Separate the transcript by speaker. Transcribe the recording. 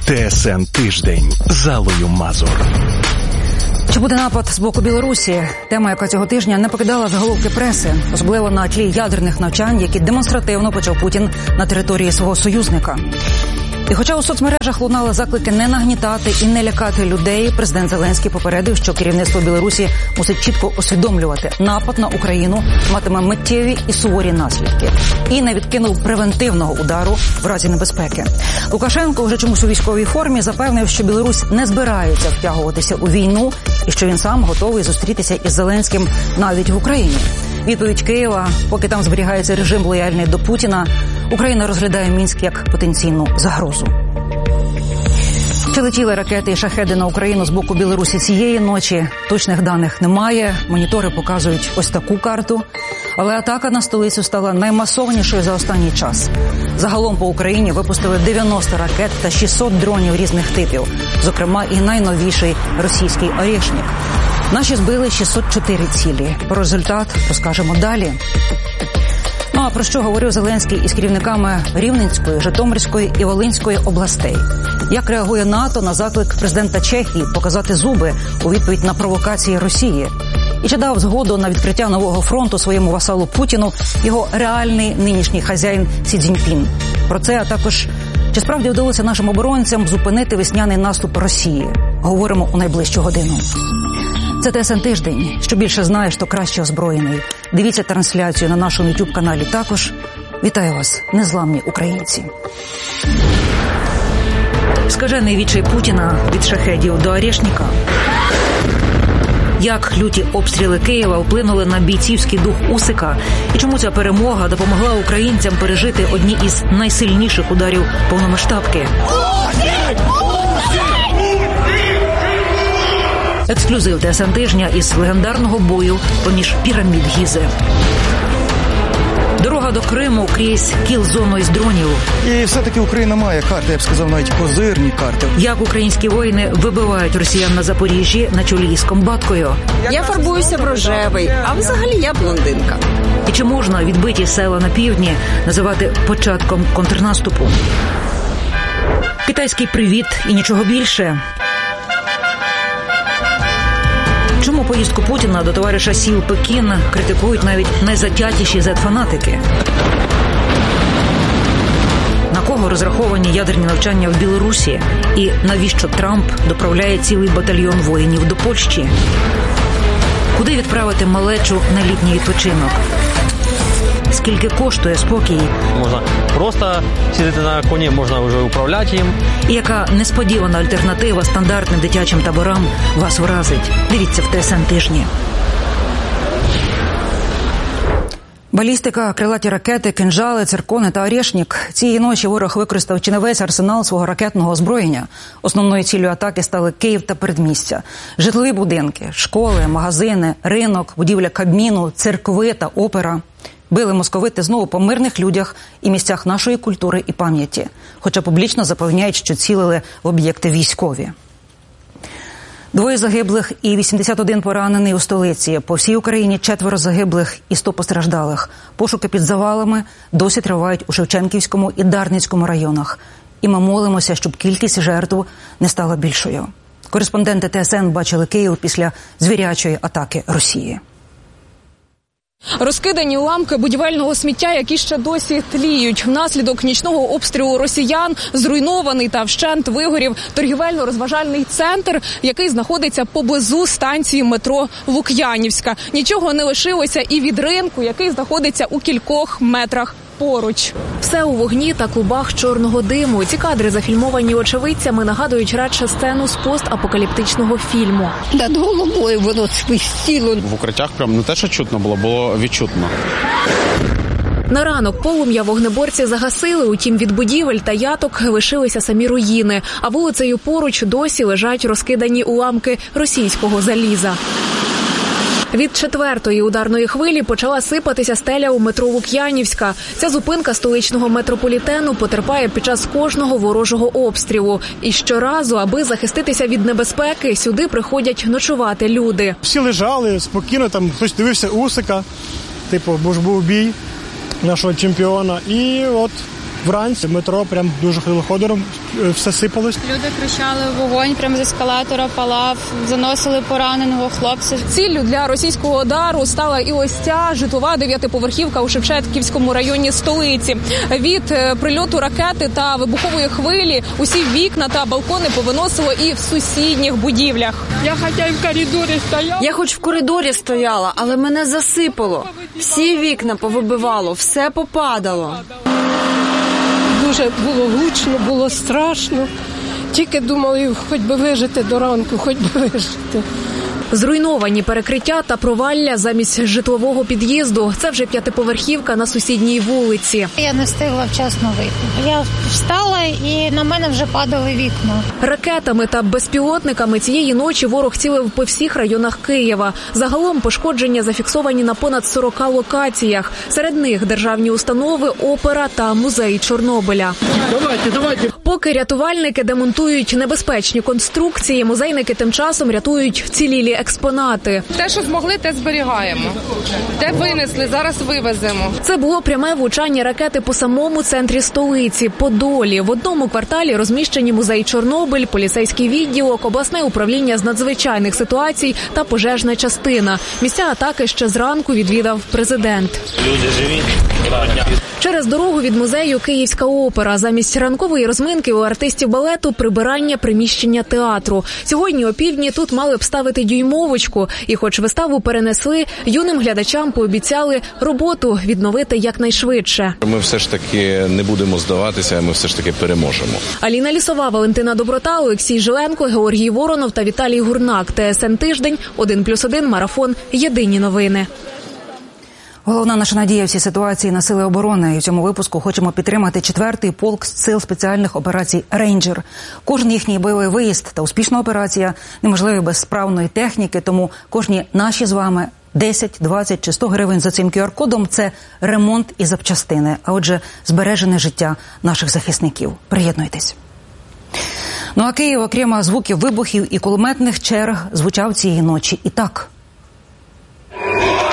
Speaker 1: ТСН Тиждень з Аллою Мазур.
Speaker 2: Чи буде напад з боку Білорусі? Тема, яка цього тижня не покидала заголовки преси, особливо на тлі ядерних навчань, які демонстративно почав Путін на території свого союзника. І хоча у соцмережах лунали заклики не нагнітати і не лякати людей, президент Зеленський попередив, що керівництво Білорусі мусить чітко усвідомлювати, напад на Україну матиме миттєві і суворі наслідки. І не відкинув превентивного удару в разі небезпеки. Лукашенко вже чомусь у військовій формі запевнив, що Білорусь не збирається втягуватися у війну і що він сам готовий зустрітися із Зеленським навіть в Україні. Відповідь Києва: поки там зберігається режим лояльний до Путіна, Україна розглядає Мінськ як потенційну загрозу. Чи летіли ракети і шахеди на Україну з боку Білорусі цієї ночі? Точних даних немає. Монітори показують ось таку карту. Але атака на столицю стала наймасовнішою за останній час. Загалом по Україні випустили 90 ракет та 600 дронів різних типів. Зокрема, і найновіший російський «Орєшнік». Наші збили 604 цілі. Про результат розкажемо далі. Ну а про що говорив Зеленський із керівниками Рівненської, Житомирської і Волинської областей? Як реагує НАТО на заклик президента Чехії показати зуби у відповідь на провокації Росії? І чи дав згоду на відкриття нового фронту своєму васалу Путіну його реальний нинішній хазяїн Сі Цзіньпін? Про це, а також чи справді вдалося нашим оборонцям зупинити весняний наступ Росії? Говоримо у найближчу годину. Це ТСН Тиждень. Що більше знаєш, то краще озброєний. Дивіться трансляцію на нашому YouTube-каналі також. Вітаю вас, незламні українці. Скажений відчай Путіна від шахедів до «Орєшніка». Як люті обстріли Києва вплинули на бійцівський дух Усика? І чому ця перемога допомогла українцям пережити одні із найсильніших ударів повномасштабки? Ексклюзив ТСН Тижня із легендарного бою поміж пірамід Гізи. Дорога до Криму крізь кіл-зону із дронів.
Speaker 3: І все-таки Україна має карти, я б сказав, навіть козирні карти.
Speaker 2: Як українські воїни вибивають росіян на Запоріжжі на чолі із Комбаткою.
Speaker 4: Я фарбуюся в рожевий, а взагалі я блондинка.
Speaker 2: І чи можна відбиті села на півдні називати початком контрнаступу? Китайський привіт і нічого більше. Чому поїздку Путіна до товариша Сі у Пекін критикують навіть найзатятіші зет-фанатики? На кого розраховані ядерні навчання в Білорусі? І навіщо Трамп доправляє цілий батальйон воїнів до Польщі? Куди відправити малечу на літній відпочинок? Скільки коштує спокій?
Speaker 5: Можна просто сидіти на коні, можна вже управляти їм.
Speaker 2: І яка несподівана альтернатива стандартним дитячим таборам вас вразить? Дивіться в ТСН Тижні. Балістика, крилаті ракети, кинжали, циркони та «Орєшнік». Цієї ночі ворог використав чи не весь арсенал свого ракетного озброєння. Основною ціллю атаки стали Київ та передмістя. Житлові будинки, школи, магазини, ринок, будівля Кабміну, церкви та опера. Били московити знову по мирних людях і місцях нашої культури і пам'яті. Хоча публічно запевняють, що цілили в об'єкти військові. 2 загиблих і 81 поранений у столиці. По всій Україні 4 загиблих і 100 постраждалих. Пошуки під завалами досі тривають у Шевченківському і Дарницькому районах. І ми молимося, щоб кількість жертв не стала більшою. Кореспонденти ТСН бачили Київ після звірячої атаки Росії.
Speaker 6: Розкидані уламки будівельного сміття, які ще досі тліють. Внаслідок нічного обстрілу росіян зруйнований та вщент вигорів торгівельно-розважальний центр, який знаходиться поблизу станції метро Лук'янівська. Нічого не лишилося і від ринку, який знаходиться у кількох метрах поруч.
Speaker 7: Все у вогні та клубах чорного диму. Ці кадри, зафільмовані очевидцями, нагадують радше сцену з постапокаліптичного фільму.
Speaker 8: Над головою воно свистіло.
Speaker 9: В укриттях прям не те, що чутно було відчутно.
Speaker 7: На ранок полум'я вогнеборці загасили, утім від будівель та яток лишилися самі руїни. А вулицею поруч досі лежать розкидані уламки російського заліза. Від 4-ї ударної хвилі почала сипатися стеля у метро Лук'янівська. Ця зупинка столичного метрополітену потерпає під час кожного ворожого обстрілу. І щоразу, аби захиститися від небезпеки, сюди приходять ночувати люди.
Speaker 10: Всі лежали спокійно, там хтось дивився Усика, бо ж був бій нашого чемпіона. І от Вранці метро прям дуже ходило ходором, все сипалось.
Speaker 11: Люди кричали вогонь, прямо з ескалатора палав, заносили пораненого хлопця.
Speaker 6: Ціллю для російського удару стала і ось ця житлова 9-поверхівка у Шевченківському районі столиці. Від прильоту ракети та вибухової хвилі усі вікна та балкони повиносило і в сусідніх будівлях.
Speaker 4: Я хоч в коридорі стояла, але мене засипало. Всі вікна повибивало, все попадало.
Speaker 8: Дуже було гучно, було страшно. Тільки думали, хоч би вижити до ранку, хоч би вижити.
Speaker 7: Зруйновані перекриття та провалля замість житлового під'їзду. Це вже 5-поверхівка на сусідній вулиці.
Speaker 11: Я не встигла вчасно вийти. Я встала і на мене вже падали вікна.
Speaker 7: Ракетами та безпілотниками цієї ночі ворог цілив по всіх районах Києва. Загалом пошкодження зафіксовані на понад 40 локаціях. Серед них державні установи, опера та музей Чорнобиля. Давайте. Поки рятувальники демонтують небезпечні конструкції, музейники тим часом рятують вцілілі експонати.
Speaker 12: Те, що змогли, те зберігаємо. Те винесли, зараз вивеземо.
Speaker 7: Це було пряме влучання ракети по самому центрі столиці – Подолі. В одному кварталі розміщені музей Чорнобиль, поліцейський відділок, обласне управління з надзвичайних ситуацій та пожежна частина. Місця атаки ще зранку відвідав президент.
Speaker 5: Люди живі.
Speaker 7: Через дорогу від музею Київська опера. Замість ранкової розминки у артистів балету прибирання приміщення театру. Сьогодні опівдні тут мали б ставити дюймовочку. І хоч виставу перенесли, юним глядачам пообіцяли роботу відновити якнайшвидше.
Speaker 13: Ми все ж таки не будемо здаватися, ми все ж таки переможемо.
Speaker 7: Аліна Лісова, Валентина Доброта, Олексій Жиленко, Георгій Воронов та Віталій Гурнак. ТСН Тиждень, 1+1, Марафон, Єдині новини.
Speaker 2: Головна наша надія в цій ситуації на сили оборони. І в цьому випуску хочемо підтримати 4-й полк сил спеціальних операцій «Рейнджер». Кожен їхній бойовий виїзд та успішна операція неможливі без справної техніки, тому кожні наші з вами 10, 20 чи 100 гривень за цим QR-кодом – це ремонт і запчастини, а отже, збережене життя наших захисників. Приєднуйтесь. Ну а Київ, окрім звуків вибухів і кулеметних черг, звучав цієї ночі і так.